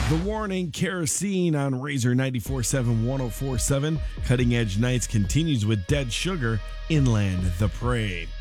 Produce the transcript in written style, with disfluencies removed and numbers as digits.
The Warning, Kerosene on Razor 94.7 104.7. Cutting Edge Nights continues with Dead Sugar, Inland the Prey.